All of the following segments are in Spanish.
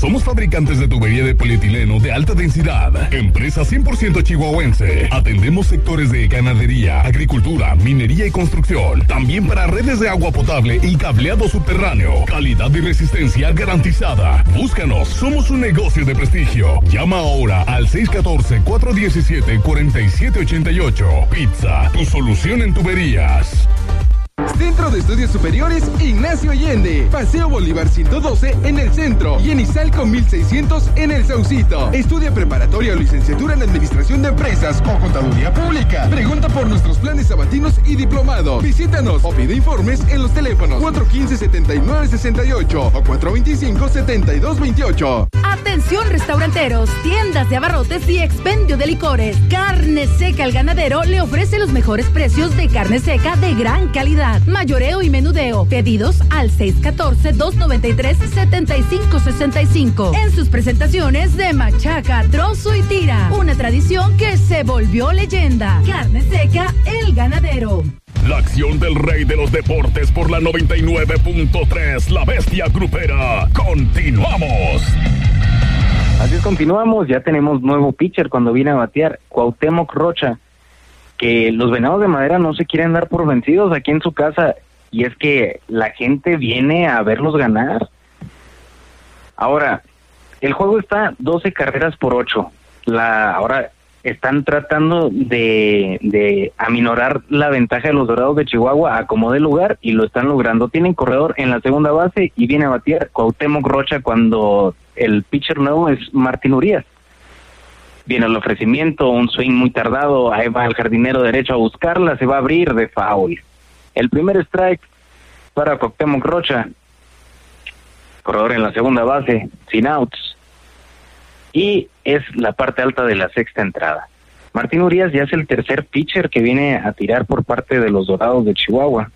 Somos fabricantes de tubería de polietileno de alta densidad. Empresa 100% chihuahuense. Atendemos sectores de ganadería, agricultura, minería y construcción. También para redes de agua potable y cableado subterráneo. Calidad y resistencia garantizada. Búscanos. Somos un negocio de prestigio. Llama ahora al 614-417-4788. Pizza, tu solución en tuberías. Centro de Estudios Superiores Ignacio Allende, Paseo Bolívar 112 en el centro y en Izalco 1600 en el Saucito. Estudia preparatoria o licenciatura en Administración de Empresas o Contaduría Pública. Pregunta por nuestros planes sabatinos y diplomados. Visítanos o pide informes en los teléfonos 415-7968 o 425-7228. Atención restauranteros, tiendas de abarrotes y expendio de licores. Carne Seca El Ganadero le ofrece los mejores precios de carne seca de gran calidad. Mayoreo y menudeo. Pedidos al 614-293-7565. En sus presentaciones de machaca, trozo y tira. Una tradición que se volvió leyenda. Carne Seca El Ganadero. La acción del rey de los deportes por la 99.3, La Bestia Grupera. Continuamos. Así es, continuamos. Ya tenemos nuevo pitcher cuando viene a batear, Cuauhtémoc Rocha, que los Venados de Madera no se quieren dar por vencidos aquí en su casa, y es que la gente viene a verlos ganar. Ahora, el juego está 12 carreras por 8. Ahora están tratando de aminorar la ventaja de los Dorados de Chihuahua a como de lugar, y lo están logrando. Tienen corredor en la segunda base y viene a batear Cuauhtémoc Rocha cuando el pitcher nuevo es Martín Urias. Viene el ofrecimiento, un swing muy tardado, ahí va el jardinero derecho a buscarla, se va a abrir de foul. El primer strike para Cuauhtémoc Rocha, corredor en la segunda base, sin outs, y es la parte alta de la sexta entrada. Martín Urias ya es el tercer pitcher que viene a tirar por parte de los Dorados de Chihuahua,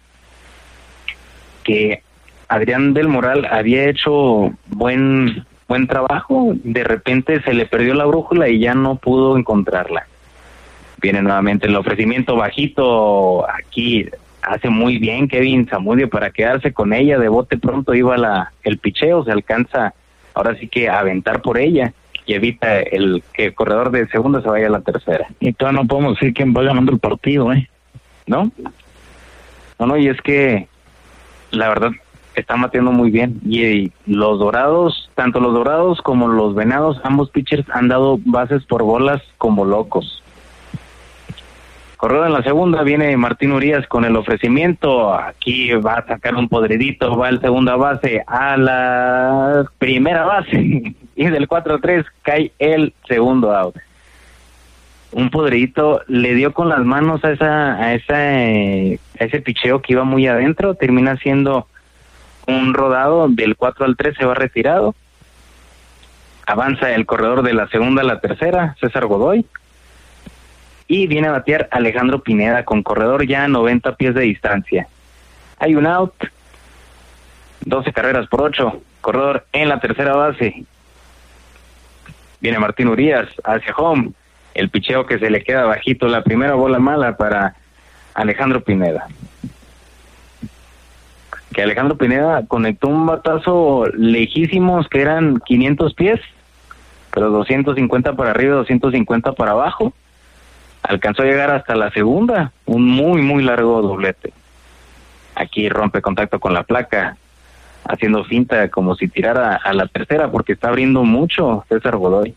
que Adrián del Moral había hecho buen trabajo, de repente se le perdió la brújula y ya no pudo encontrarla. Viene nuevamente el ofrecimiento bajito, aquí hace muy bien Kevin Zamudio para quedarse con ella, de bote pronto iba el picheo, se alcanza ahora sí que a aventar por ella y evita que el corredor de segunda se vaya a la tercera. Y todavía no podemos decir quién va ganando el partido, ¿no? No, y es que la verdad están bateando muy bien, y los Dorados, tanto los Dorados como los Venados, ambos pitchers han dado bases por bolas como locos. Corredor en la segunda, viene Martín Urias con el ofrecimiento, aquí va a sacar un podridito, va el segunda base a la primera base, y del 4-3 cae el segundo out. Un podridito le dio con las manos a ese picheo que iba muy adentro, termina siendo un rodado, del 4 al 3 se va retirado. Avanza el corredor de la segunda a la tercera, César Godoy, y viene a batear Alejandro Pineda con corredor ya a 90 pies de distancia. Hay un out, 12 carreras por 8, corredor en la tercera base. Viene Martín Urias hacia home, el picheo que se le queda bajito, la primera bola mala para Alejandro Pineda. Que Alejandro Pineda conectó un batazo lejísimos que eran 500 pies, pero 250 para arriba, 250 para abajo. Alcanzó a llegar hasta la segunda, un muy, muy largo doblete. Aquí rompe contacto con la placa, haciendo finta como si tirara a la tercera, porque está abriendo mucho César Godoy.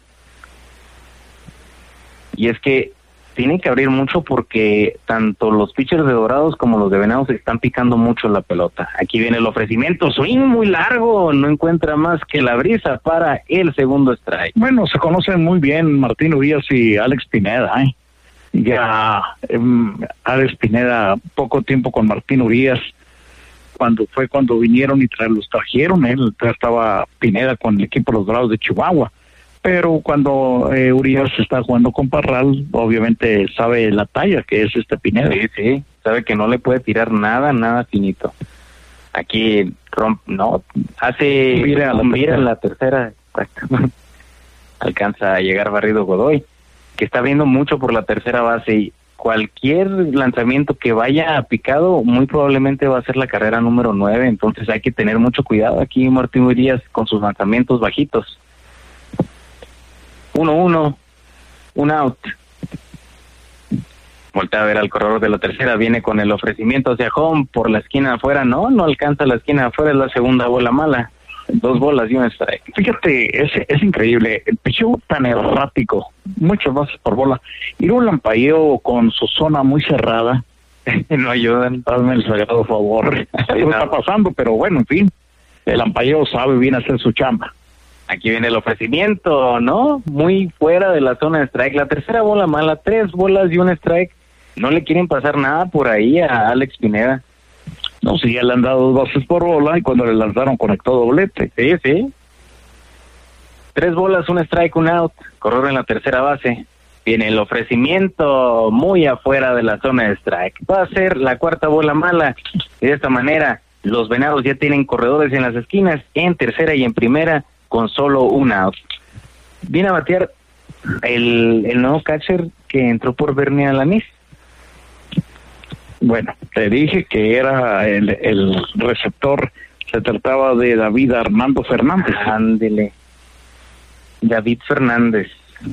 Y es que tienen que abrir mucho porque tanto los pitchers de Dorados como los de Venados están picando mucho la pelota. Aquí viene el ofrecimiento, swing muy largo, no encuentra más que la brisa para el segundo strike. Bueno, se conocen muy bien Martín Urias y Alex Pineda, Ya Alex Pineda, poco tiempo con Martín Urias, cuando vinieron y los trajeron, él estaba Pineda con el equipo de los Dorados de Chihuahua. Pero cuando Urias está jugando con Parral, obviamente sabe la talla que es Pineda. Sí, sabe que no le puede tirar nada finito. Aquí hace mira la tercera, alcanza a llegar barrido Godoy, que está abriendo mucho por la tercera base, y cualquier lanzamiento que vaya picado, muy probablemente va a ser la carrera número 9, entonces hay que tener mucho cuidado aquí Martín Urias con sus lanzamientos bajitos. 1-1, un out. Voltea a ver al corredor de la tercera, viene con el ofrecimiento hacia home por la esquina afuera, no alcanza la esquina afuera, es la segunda bola mala. 2 bolas y un strike. Fíjate, es increíble, el picheo tan errático, muchas bases por bola, y un lampayo con su zona muy cerrada, no ayudan. Hazme el sagrado favor. Algo está pasando, pero bueno, en fin, el lampayo sabe bien hacer su chamba. Aquí viene el ofrecimiento, ¿no? Muy fuera de la zona de strike, la tercera bola mala, 3 bolas y un strike, no le quieren pasar nada por ahí a Alex Pineda. No, sí, ya le han dado 2 bases por bola y cuando le lanzaron conectó doblete. Sí. 3 bolas, un strike, un out. Corredor en la tercera base. Viene el ofrecimiento muy afuera de la zona de strike. Va a ser la cuarta bola mala. Y de esta manera, los Venados ya tienen corredores en las esquinas, en tercera y en primera, con solo un out. Viene a batear el nuevo catcher que entró por Bernie Alanis. Bueno, te dije que era el receptor, se trataba de David Armando Fernández. Ándele. David Fernández.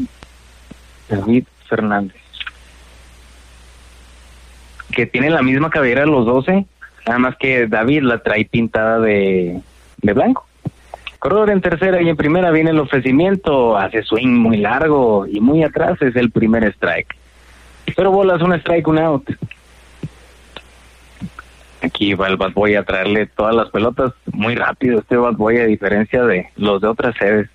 Que tiene la misma cabellera de los 12, nada más que David la trae pintada de blanco. Corredor en tercera y en primera viene el ofrecimiento, hace swing muy largo y muy atrás es el primer strike. 0 bolas, un strike, un out. Aquí va el Bad Boy a traerle todas las pelotas muy rápido, este Bad Boy, a diferencia de los de otras sedes.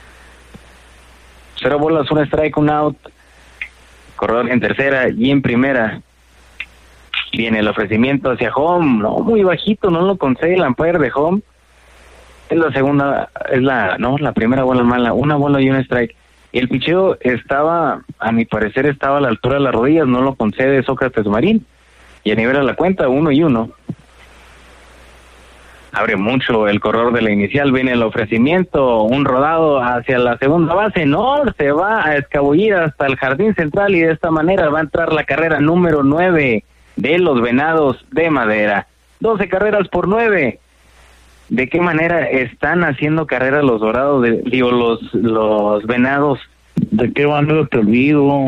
0 bolas, un strike, un out. Corredor en tercera y en primera. Viene el ofrecimiento hacia home, no, muy bajito, no lo concede el umpire de home. Es la segunda, la primera bola mala, 1 bola y un strike. Y el picheo estaba, a mi parecer, estaba a la altura de las rodillas, no lo concede Sócrates Marín. Y a nivel de la cuenta, 1-1. Abre mucho el corredor de la inicial, viene el ofrecimiento, un rodado hacia la segunda base, no, se va a escabullir hasta el jardín central y de esta manera va a entrar la carrera número 9 de los Venados de Madera. 12 carreras por 9. ¿De qué manera están haciendo carrera los Dorados, los Venados? ¿De qué manera te olvido?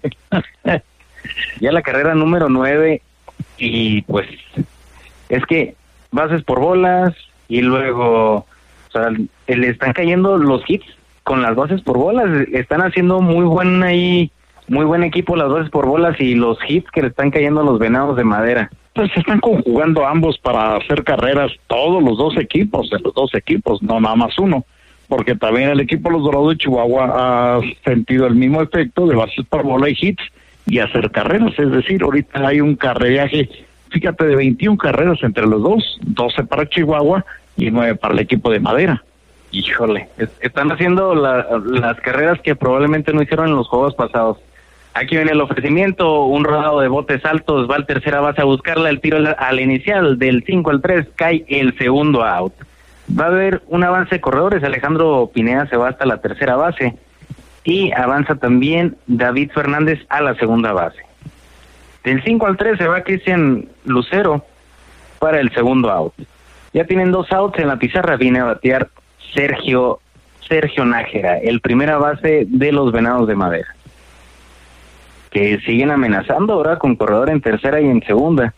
Ya la carrera número 9 y pues es que bases por bolas y luego, o sea, le están cayendo los hits con las bases por bolas, están haciendo muy buen equipo las bases por bolas y los hits que le están cayendo a los Venados de Madera. Pues se están conjugando ambos para hacer carreras, todos los 2 equipos, no nada más uno, porque también el equipo de los Dorados de Chihuahua ha sentido el mismo efecto de bases por bola y hits y hacer carreras, es decir, ahorita hay un carrellaje, fíjate, de 21 carreras entre los dos, 12 para Chihuahua y 9 para el equipo de Madera. Híjole, están haciendo las carreras que probablemente no hicieron en los juegos pasados. Aquí viene el ofrecimiento, un rodado de botes altos, va al tercera base a buscarla, el tiro al inicial, del 5 al 3, cae el segundo out. Va a haber un avance de corredores, Alejandro Pineda se va hasta la tercera base, y avanza también David Fernández a la segunda base. Del 5 al 3 se va Cristian Lucero para el segundo out. Ya tienen 2 outs en la pizarra, viene a batear Sergio Nájera, el primera base de los Venados de Madera, que siguen amenazando ahora con corredor en tercera y en segunda.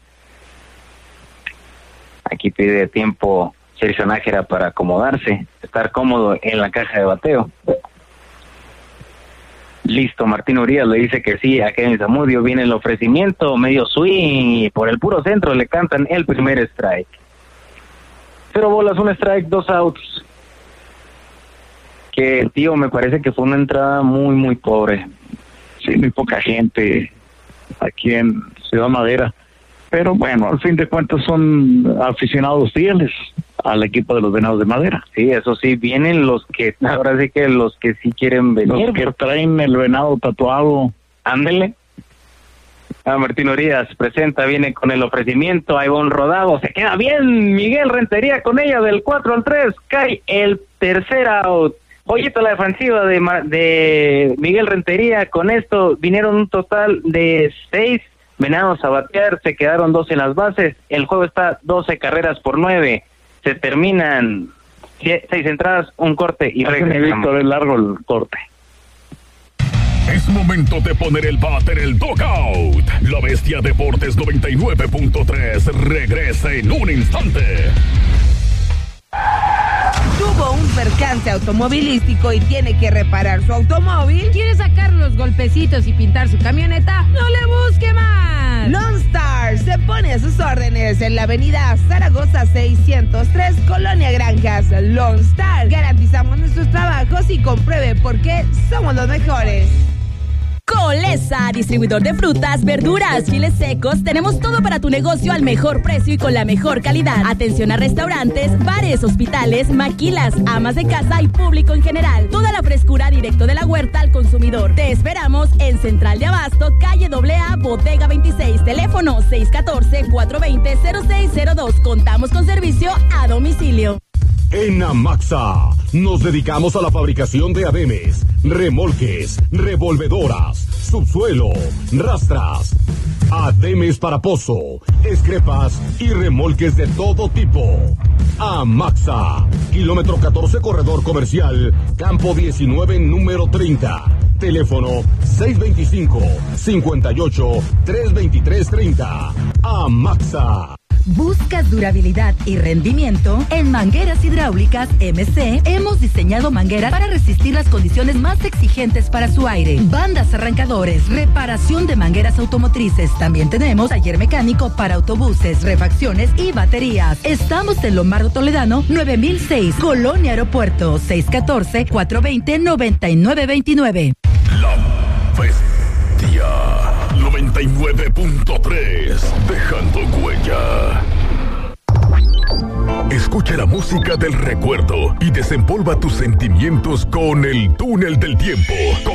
Aquí pide tiempo Sergio Nájera para acomodarse, estar cómodo en la caja de bateo. Listo, Martín Urias le dice que sí a Kevin Zamudio, viene el ofrecimiento, medio swing y por el puro centro le cantan el primer strike. 0 bolas, un strike, 2 outs. Que, tío, me parece que fue una entrada muy, muy pobre. Sí, muy poca gente aquí en Ciudad Madera, pero bueno, al fin de cuentas son aficionados fieles al equipo de los Venados de Madera. Sí, eso sí, vienen los que, ahora sí que los que sí quieren venir. Los que traen el venado tatuado. Ándele. Martín Urias presenta, viene con el ofrecimiento, ahí va un rodado, se queda bien Miguel Rentería con ella del 4 al 3, cae el tercer out. Joyita la defensiva de Miguel Rentería. Con esto vinieron un total de 6 Venados a batear, se quedaron 2 en las bases. El juego está 12 carreras por 9. Se terminan 6 entradas, un corte y regresamos. Víctor, es largo el corte. Es momento de poner el bat en el dugout. La Bestia Deportes 99.3 regresa en un instante. Tuvo un percance automovilístico y tiene que reparar su automóvil. ¿Quiere sacar los golpecitos y pintar su camioneta? ¡No le busque más! Lone Star se pone a sus órdenes en la avenida Zaragoza 603, Colonia Granjas. Lone Star, garantizamos nuestros trabajos y compruebe por qué somos los mejores. Colesa, distribuidor de frutas, verduras, chiles secos. Tenemos todo para tu negocio al mejor precio y con la mejor calidad. Atención a restaurantes, bares, hospitales, maquilas, amas de casa y público en general. Toda la frescura directo de la huerta al consumidor. Te esperamos en Central de Abasto, calle AA, Bodega 26. Teléfono 614-420-0602. Contamos con servicio a domicilio. En Amaxa nos dedicamos a la fabricación de ademes, remolques, revolvedoras, subsuelo, rastras, ademes para pozo, escrepas y remolques de todo tipo. Amaxa, kilómetro 14, corredor comercial, campo 19, número 30. Teléfono 625-58-323-30. Amaxa. ¿Buscas durabilidad y rendimiento? En Mangueras Hidráulicas MC hemos diseñado mangueras para resistir las condiciones más exigentes para su aire. Bandas arrancadores, reparación de mangueras automotrices. También tenemos taller mecánico para autobuses, refacciones y baterías. Estamos en Lombardo Toledano, 9006, Colonia Aeropuerto, 614-420-9929. La Bestia 99.3, dejando huella. Escucha la música del recuerdo y desempolva tus sentimientos con el túnel del tiempo.